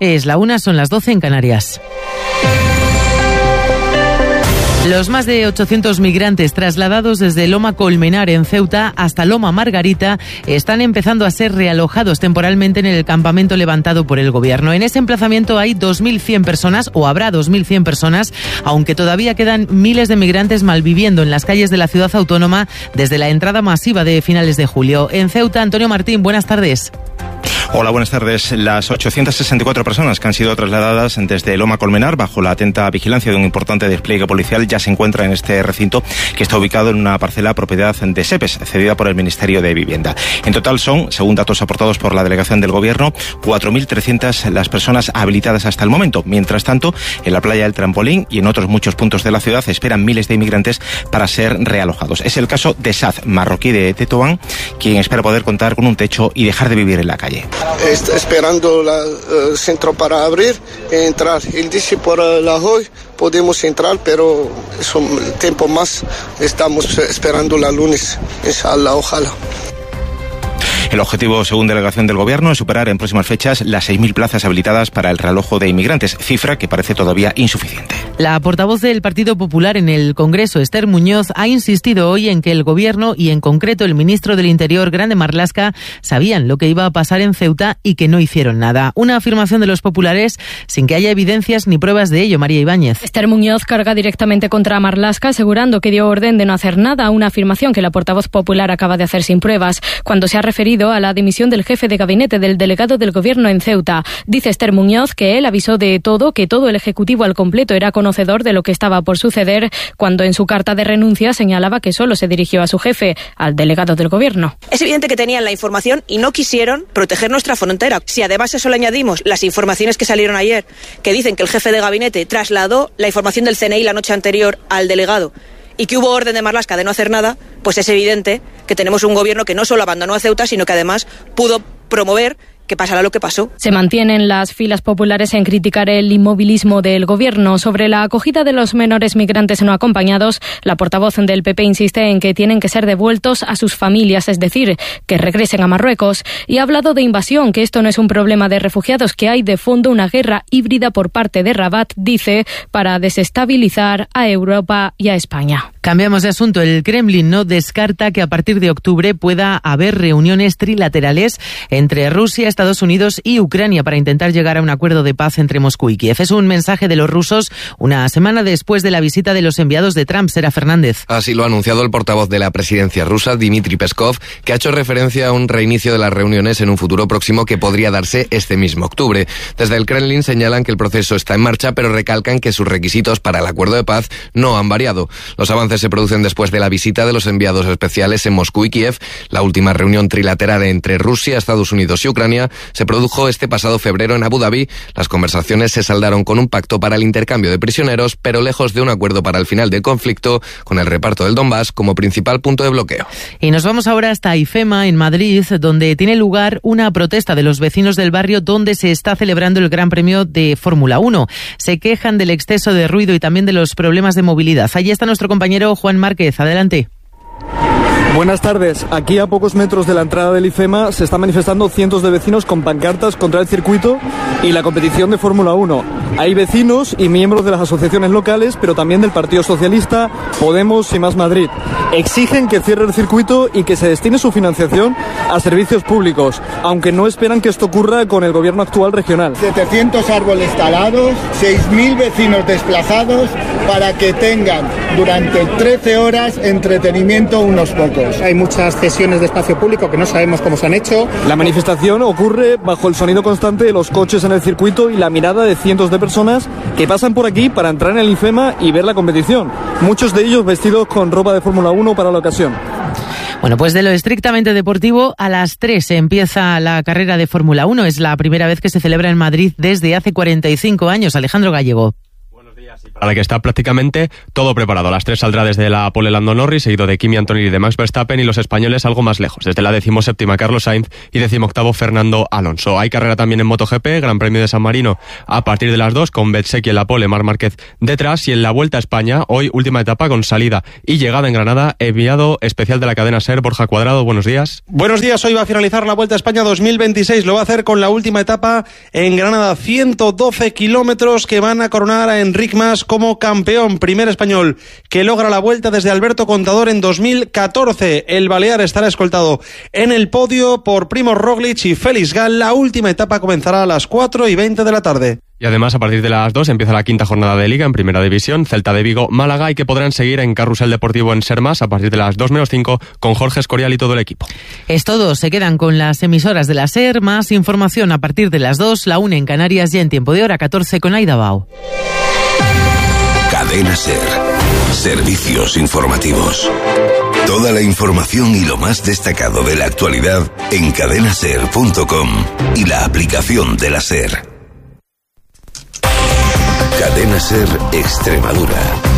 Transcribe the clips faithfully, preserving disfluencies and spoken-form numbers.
Es la una, son las doce en Canarias. Los más de ochocientos migrantes trasladados desde Loma Colmenar en Ceuta hasta Loma Margarita están empezando a ser realojados temporalmente en el campamento levantado por el gobierno. En ese emplazamiento hay dos mil cien personas, o habrá dos mil cien personas, aunque todavía quedan miles de migrantes malviviendo en las calles de la ciudad autónoma desde la entrada masiva de finales de julio. En Ceuta, Antonio Martín, buenas tardes. Hola, buenas tardes. Las ochocientas sesenta y cuatro personas que han sido trasladadas desde Loma Colmenar bajo la atenta vigilancia de un importante despliegue policial ya se encuentran en este recinto, que está ubicado en una parcela propiedad de SEPES, cedida por el Ministerio de Vivienda. En total son, según datos aportados por la delegación del Gobierno, cuatro mil trescientas las personas habilitadas hasta el momento. Mientras tanto, en la playa del Trampolín y en otros muchos puntos de la ciudad esperan miles de inmigrantes para ser realojados. Es el caso de Saz, marroquí de Tetuán, quien espera poder contar con un techo y dejar de vivir en la calle. Está esperando el uh, centro para abrir y entrar. Él dice por uh, la hoy podemos entrar, pero es un tiempo más. Estamos esperando la lunes, inshallah, ojalá. El objetivo, según delegación del Gobierno, es superar en próximas fechas las seis mil plazas habilitadas para el realojo de inmigrantes, cifra que parece todavía insuficiente. La portavoz del Partido Popular en el Congreso, Esther Muñoz, ha insistido hoy en que el Gobierno y en concreto el ministro del Interior, Grande Marlaska, sabían lo que iba a pasar en Ceuta y que no hicieron nada. Una afirmación de los populares sin que haya evidencias ni pruebas de ello. María Ibáñez. Esther Muñoz carga directamente contra Marlaska, asegurando que dio orden de no hacer nada, una afirmación que la portavoz popular acaba de hacer sin pruebas, cuando se ha referido a la dimisión del jefe de gabinete del delegado del Gobierno en Ceuta. Dice Esther Muñoz que él avisó de todo, que todo el Ejecutivo al completo era conocedor de lo que estaba por suceder, cuando en su carta de renuncia señalaba que solo se dirigió a su jefe, al delegado del Gobierno. Es evidente que tenían la información y no quisieron proteger nuestra frontera. Si además a eso le añadimos las informaciones que salieron ayer, que dicen que el jefe de gabinete trasladó la información del C N I la noche anterior al delegado y que hubo orden de Marlaska de no hacer nada, pues es evidente que tenemos un gobierno que no solo abandonó a Ceuta, sino que además pudo promover que pasará lo que pasó. Se mantienen las filas populares en criticar el inmovilismo del Gobierno. Sobre la acogida de los menores migrantes no acompañados, la portavoz del P P insiste en que tienen que ser devueltos a sus familias, es decir, que regresen a Marruecos. Y ha hablado de invasión, que esto no es un problema de refugiados, que hay de fondo una guerra híbrida por parte de Rabat, dice, para desestabilizar a Europa y a España. Cambiamos de asunto. El Kremlin no descarta que a partir de octubre pueda haber reuniones trilaterales entre Rusia, Estados Unidos y Ucrania para intentar llegar a un acuerdo de paz entre Moscú y Kiev. Es un mensaje de los rusos una semana después de la visita de los enviados de Trump. Sera Fernández. Así lo ha anunciado el portavoz de la presidencia rusa, Dmitry Peskov, que ha hecho referencia a un reinicio de las reuniones en un futuro próximo que podría darse este mismo octubre. Desde el Kremlin señalan que el proceso está en marcha, pero recalcan que sus requisitos para el acuerdo de paz no han variado. Los avances se producen después de la visita de los enviados especiales en Moscú y Kiev. La última reunión trilateral entre Rusia, Estados Unidos y Ucrania se produjo este pasado febrero en Abu Dhabi. Las conversaciones se saldaron con un pacto para el intercambio de prisioneros, pero lejos de un acuerdo para el final del conflicto, con el reparto del Donbass como principal punto de bloqueo. Y nos vamos ahora hasta IFEMA, en Madrid, donde tiene lugar una protesta de los vecinos del barrio donde se está celebrando el Gran Premio de Fórmula uno. Se quejan del exceso de ruido y también de los problemas de movilidad. Allí está nuestro compañero Juan Márquez. Adelante. Buenas tardes. Aquí a pocos metros de la entrada del IFEMA se están manifestando cientos de vecinos con pancartas contra el circuito y la competición de Fórmula uno. Hay vecinos y miembros de las asociaciones locales, pero también del Partido Socialista, Podemos y Más Madrid. Exigen que cierre el circuito y que se destine su financiación a servicios públicos, aunque no esperan que esto ocurra con el gobierno actual regional. setecientos árboles talados, seis mil vecinos desplazados para que tengan durante trece horas entretenimiento unos pocos. Hay muchas cesiones de espacio público que no sabemos cómo se han hecho. La manifestación ocurre bajo el sonido constante de los coches en el circuito y la mirada de cientos de personas que pasan por aquí para entrar en el IFEMA y ver la competición. Muchos de ellos vestidos con ropa de Fórmula uno para la ocasión. Bueno, pues de lo estrictamente deportivo, a las tres empieza la carrera de Fórmula uno. Es la primera vez que se celebra en Madrid desde hace cuarenta y cinco años. Alejandro Gallego. Buenos días. para la que está prácticamente todo preparado. A las tres saldrá desde la pole Lando Norris, seguido de Kimi Antonelli y de Max Verstappen, y los españoles algo más lejos, desde la decimoséptima Carlos Sainz y decimoctavo Fernando Alonso. Hay carrera también en MotoGP, Gran Premio de San Marino a partir de las dos, con Bezzecchi en la pole, Marc Márquez detrás, y en la Vuelta a España, hoy última etapa con salida y llegada en Granada, enviado especial de la cadena SER, Borja Cuadrado, buenos días. Buenos días, hoy va a finalizar la Vuelta a España dos mil veintiséis, lo va a hacer con la última etapa en Granada, ciento doce kilómetros que van a coronar a Enric Mas como campeón, primer español que logra la Vuelta desde Alberto Contador en dos mil catorce. El balear estará escoltado en el podio por Primož Roglič y Félix Gall. La última etapa comenzará a las cuatro y veinte de la tarde. Y además, a partir de las dos empieza la quinta jornada de Liga en Primera División, Celta de Vigo, Málaga, y que podrán seguir en Carrusel Deportivo en Ser Más a partir de las dos menos cinco con Jorge Escorial y todo el equipo. Es todo, se quedan con las emisoras de la SER, más información a partir de las dos, la una en Canarias y en tiempo de hora catorce con Aida Bao. Cadena SER, servicios informativos. Toda la información y lo más destacado de la actualidad en cadena ser punto com y la aplicación de la SER. Cadena SER Extremadura.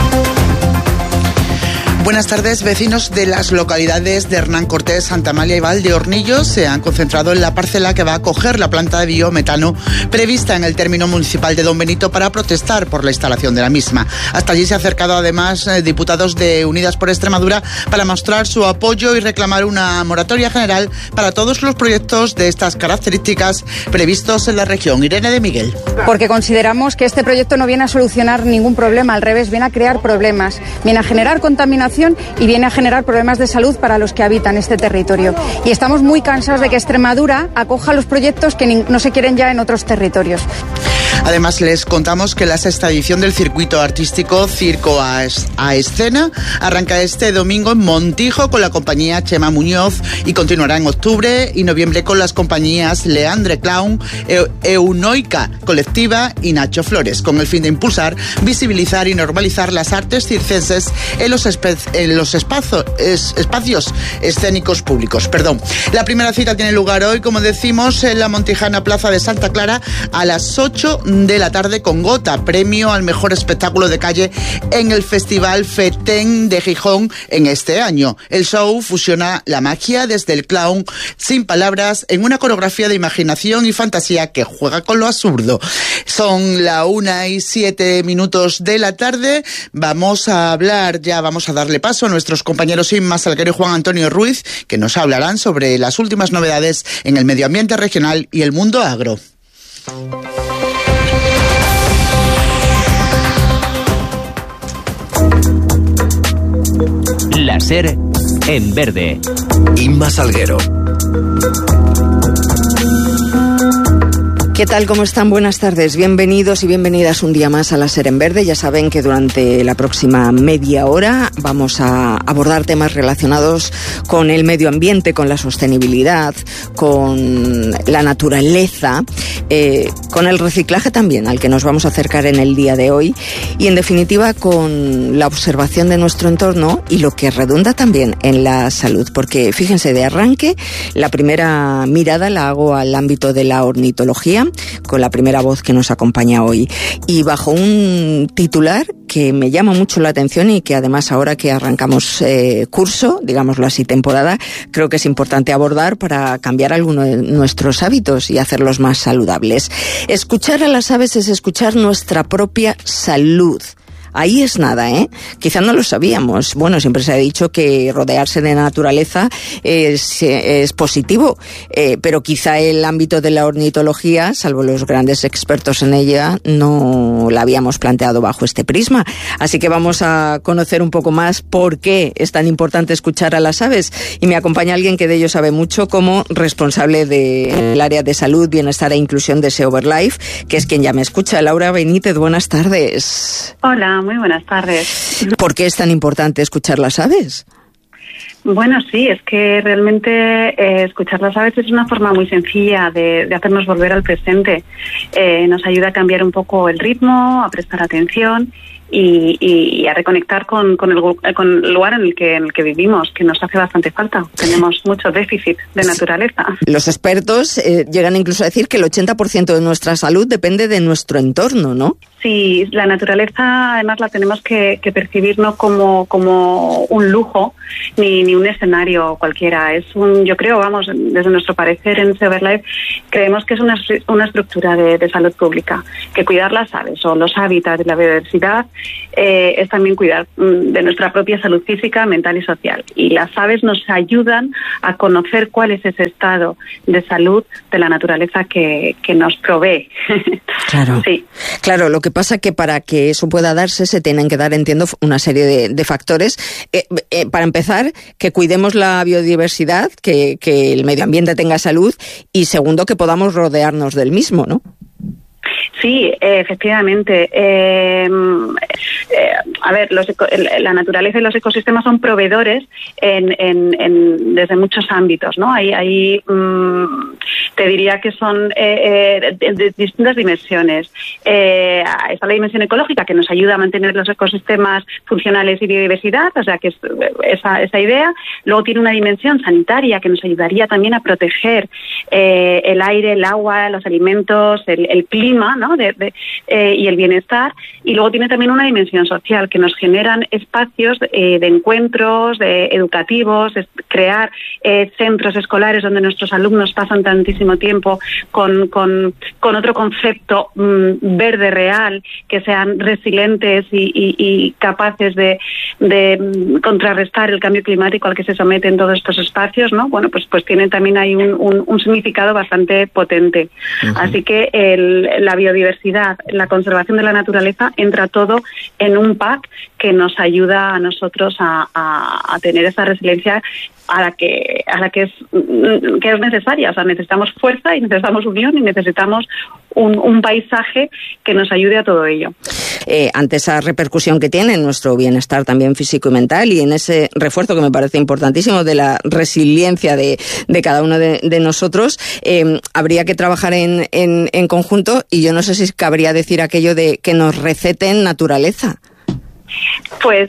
Buenas tardes. Vecinos de las localidades de Hernán Cortés, Santa Amalia y Valdeornillos se han concentrado en la parcela que va a acoger la planta de biometano prevista en el término municipal de Don Benito para protestar por la instalación de la misma. Hasta allí se han acercado además eh, diputados de Unidas por Extremadura para mostrar su apoyo y reclamar una moratoria general para todos los proyectos de estas características previstos en la región. Irene de Miguel. Porque consideramos que este proyecto no viene a solucionar ningún problema, al revés, viene a crear problemas, viene a generar contaminación y viene a generar problemas de salud para los que habitan este territorio. Y estamos muy cansados de que Extremadura acoja los proyectos que no se quieren ya en otros territorios. Además, les contamos que la sexta edición del circuito artístico Circo a, es- a Escena arranca este domingo en Montijo con la compañía Chema Muñoz y continuará en octubre y noviembre con las compañías Leandre Clown, Eu- Eunoica Colectiva y Nacho Flores, con el fin de impulsar, visibilizar y normalizar las artes circenses en los, espe- en los espazo- es- espacios escénicos públicos. Perdón. La primera cita tiene lugar hoy, como decimos, en la montijana Plaza de Santa Clara a las ocho de la tarde con Gota, premio al mejor espectáculo de calle en el Festival FETEN de Gijón en este año. El show fusiona la magia desde el clown sin palabras en una coreografía de imaginación y fantasía que juega con lo absurdo. Son la una y siete minutos de la tarde. Vamos a hablar, ya vamos a darle paso a nuestros compañeros Inma Salguero y Juan Antonio Ruiz, que nos hablarán sobre las últimas novedades en el medio ambiente regional y el mundo agro. La SER en verde. Inma Salguero. ¿Qué tal? ¿Cómo están? Buenas tardes. Bienvenidos y bienvenidas un día más a la SER en Verde. Ya saben que durante la próxima media hora vamos a abordar temas relacionados con el medio ambiente, con la sostenibilidad, con la naturaleza, eh, con el reciclaje también, al que nos vamos a acercar en el día de hoy, y en definitiva con la observación de nuestro entorno y lo que redunda también en la salud. Porque fíjense, de arranque, la primera mirada la hago al ámbito de la ornitología, con la primera voz que nos acompaña hoy, y bajo un titular que me llama mucho la atención y que además ahora que arrancamos eh, curso, digámoslo así, temporada, creo que es importante abordar para cambiar algunos de nuestros hábitos y hacerlos más saludables. Escuchar a las aves es escuchar nuestra propia salud. Ahí es nada, ¿eh? Quizá no lo sabíamos. Bueno, siempre se ha dicho que rodearse de naturaleza es, es positivo, eh, pero quizá el ámbito de la ornitología, salvo los grandes expertos en ella, no la habíamos planteado bajo este prisma. Así que vamos a conocer un poco más por qué es tan importante escuchar a las aves. Y me acompaña alguien que de ello sabe mucho, como responsable del área de salud, bienestar e inclusión de SeoverLife, que es quien ya me escucha. Laura Benítez, buenas tardes. Hola. Muy buenas tardes. ¿Por qué es tan importante escuchar las aves? Bueno, sí, es que realmente eh, escuchar las aves es una forma muy sencilla de, de hacernos volver al presente. Eh, nos ayuda a cambiar un poco el ritmo, a prestar atención y, y a reconectar con, con, el, con el lugar en el, que, en el que vivimos, que nos hace bastante falta. Tenemos mucho déficit de naturaleza. Los expertos eh, llegan incluso a decir que el ochenta por ciento de nuestra salud depende de nuestro entorno, ¿no? Sí, la naturaleza además la tenemos que, que percibir no como, como un lujo ni, ni un escenario cualquiera. Es un, yo creo, vamos, desde nuestro parecer en Severlife, creemos que es una, una estructura de, de salud pública, que cuidar las aves o los hábitats de la biodiversidad eh, es también cuidar mm, de nuestra propia salud física, mental y social. Y las aves nos ayudan a conocer cuál es ese estado de salud de la naturaleza que, que nos provee. Claro, sí. Claro, lo que pasa que para que eso pueda darse se tienen que dar, entiendo, una serie de, de factores. Eh, eh, para empezar, que cuidemos la biodiversidad, que, que el medio ambiente tenga salud y segundo, que podamos rodearnos del mismo, ¿no? Sí, eh, efectivamente. Eh, eh, a ver, los eco, la naturaleza y los ecosistemas son proveedores en, en, en, desde muchos ámbitos, ¿no? Hay, hay mmm, te diría que son eh, eh, de, de distintas dimensiones. Eh, está la dimensión ecológica, que nos ayuda a mantener los ecosistemas funcionales y biodiversidad, o sea, que es esa, esa idea. Luego tiene una dimensión sanitaria, que nos ayudaría también a proteger eh, el aire, el agua, los alimentos, el, el clima, ¿no? De, de, eh, y el bienestar. Y luego tiene también una dimensión social, que nos generan espacios eh, de encuentros, de educativos, es crear eh, centros escolares donde nuestros alumnos pasan tantísimo tiempo con, con, con otro concepto mmm, verde real, que sean resilientes y, y, y capaces de, de contrarrestar el cambio climático al que se someten todos estos espacios, ¿no? Bueno, pues, pues tienen también ahí un, un, un significado bastante potente. Uh-huh. Así que el, la biodiversidad, la conservación de la naturaleza, entra todo en un pack que nos ayuda a nosotros a, a, a tener esa resiliencia a la que a la que es que es necesaria. O sea, necesitamos fuerza y necesitamos unión y necesitamos un, un paisaje que nos ayude a todo ello. Eh, ante esa repercusión que tiene en nuestro bienestar también físico y mental y en ese refuerzo que me parece importantísimo de la resiliencia de, de cada uno de, de nosotros, eh, habría que trabajar en, en, en conjunto y yo no sé si cabría decir aquello de que nos receten naturaleza. Pues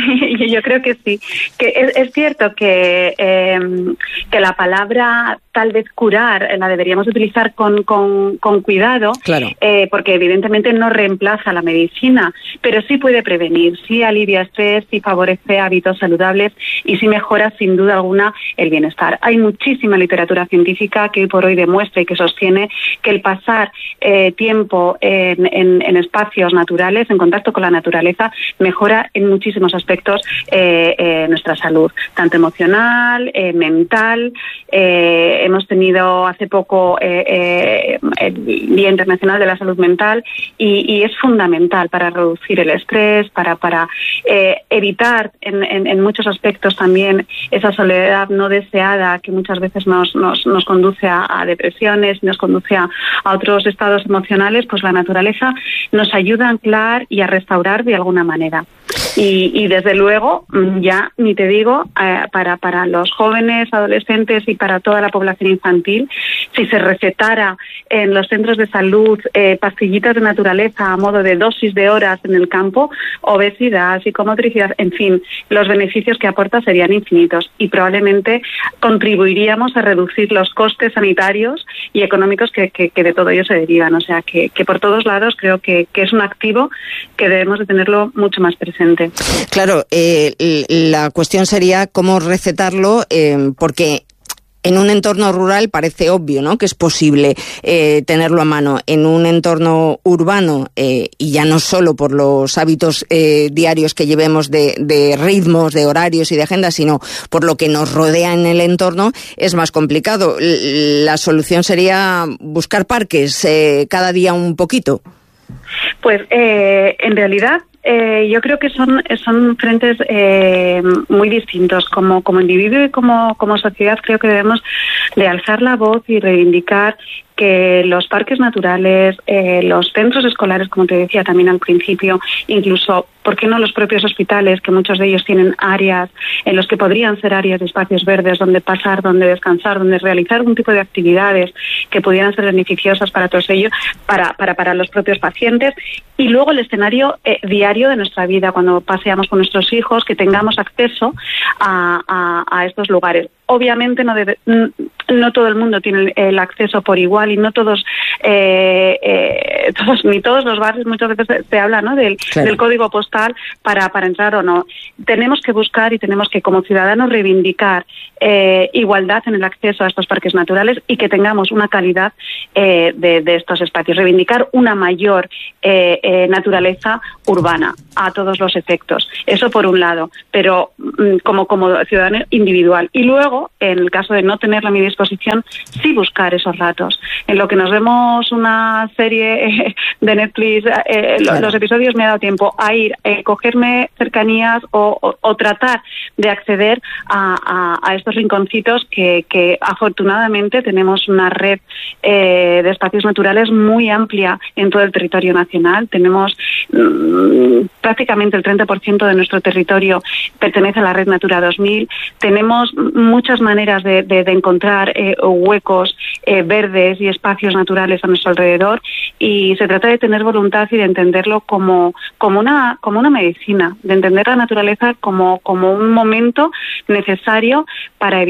yo creo que sí, que es, es cierto que, eh, que la palabra tal vez curar la deberíamos utilizar con, con, con cuidado, claro. eh, porque evidentemente no reemplaza la medicina, pero sí puede prevenir, sí alivia estrés, sí favorece hábitos saludables y sí mejora sin duda alguna el bienestar. Hay muchísima literatura científica que hoy por hoy demuestra y que sostiene que el pasar eh, tiempo en, en, en espacios naturales, en contacto con la naturaleza, mejora en muchísimos aspectos eh, eh, nuestra salud, tanto emocional, eh, mental. Eh, hemos tenido hace poco eh, eh, el Día Internacional de la Salud Mental y, y es fundamental para reducir el estrés, para, para eh, evitar en, en, en muchos aspectos también esa soledad no deseada que muchas veces nos, nos, nos conduce a, a depresiones, nos conduce a, a otros estados emocionales. Pues la naturaleza nos ayuda a anclar y a restaurar de alguna manera. Y, y desde luego, ya ni te digo, eh, para, para los jóvenes, adolescentes y para toda la población infantil, si se recetara en los centros de salud eh, pastillitas de naturaleza a modo de dosis de horas en el campo, obesidad, psicomotricidad, en fin, los beneficios que aporta serían infinitos y probablemente contribuiríamos a reducir los costes sanitarios y económicos que, que, que de todo ello se derivan. O sea, que, que por todos lados creo que, que es un activo que debemos de tenerlo mucho más presente. Claro, eh, la cuestión sería cómo recetarlo, eh, porque en un entorno rural parece obvio, ¿no?, que es posible eh, tenerlo a mano. En un entorno urbano, eh, y ya no solo por los hábitos eh, diarios que llevemos de, de ritmos, de horarios y de agendas, sino por lo que nos rodea en el entorno, es más complicado. La solución sería buscar parques eh, cada día un poquito. Pues eh, en realidad Eh, yo creo que son son frentes eh, muy distintos. Como como individuo y como como sociedad creo que debemos de alzar la voz y reivindicar que los parques naturales, eh, los centros escolares, como te decía también al principio, incluso, ¿por qué no los propios hospitales, que muchos de ellos tienen áreas en los que podrían ser áreas de espacios verdes, donde pasar, donde descansar, donde realizar algún tipo de actividades que pudieran ser beneficiosas para todos ellos, para, para, para los propios pacientes? Y luego el escenario eh, diario de nuestra vida, cuando paseamos con nuestros hijos, que tengamos acceso a, a, a estos lugares. Obviamente no, debe, no todo el mundo tiene el acceso por igual y no todos, eh, eh, todos ni todos los barrios, muchas veces se, se habla, ¿no?, del, claro. del código postal para, para entrar o no. Tenemos que buscar y tenemos que, como ciudadanos, reivindicar eh, igualdad en el acceso a estos parques naturales y que tengamos una calidad eh, de, de estos espacios. Reivindicar una mayor eh, eh, naturaleza urbana a todos los efectos. Eso por un lado, pero mm, como, como ciudadano individual. Y luego, en el caso de no tenerlo a mi disposición, sí buscar esos ratos. En lo que nos vemos una serie eh, de Netflix, eh, claro. los episodios me ha dado tiempo a ir, eh, cogerme cercanías o, o, o tratar de acceder a, a, a estos rinconcitos que, que afortunadamente tenemos una red eh, de espacios naturales muy amplia en todo el territorio nacional. Tenemos mmm, prácticamente el treinta por ciento de nuestro territorio pertenece a la red Natura dos mil. Tenemos muchas maneras de, de, de encontrar eh, huecos eh, verdes y espacios naturales a nuestro alrededor, y se trata de tener voluntad y de entenderlo como, como, una, como una medicina, de entender la naturaleza como, como un momento necesario para evitar